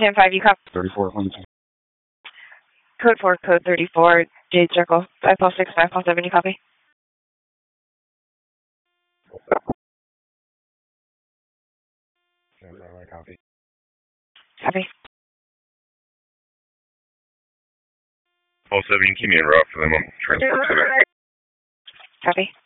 Sam 5, you copy? 34. Code 4, code 34, Jade Circle, 5 6, 5 7, you copy? Sam 5, I copy. Copy. All 7, keep me in route for them. I'm trying to. Copy.